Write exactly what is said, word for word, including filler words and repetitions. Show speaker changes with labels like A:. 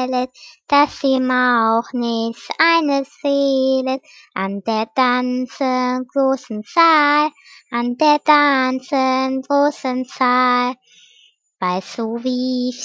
A: Welt, dass ihm auch nicht eine Seele an der ganzen großen Zahl, an der ganzen großen Zahl. Weil so wie